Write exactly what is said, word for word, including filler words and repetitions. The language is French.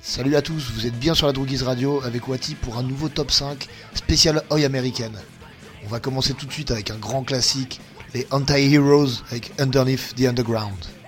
Salut à tous, vous êtes bien sur la Droogies Radio avec Wati pour un nouveau top cinq spécial Oi américaine. On va commencer tout de suite avec un grand classique, les Anti-Heroes avec Underneath the Underground.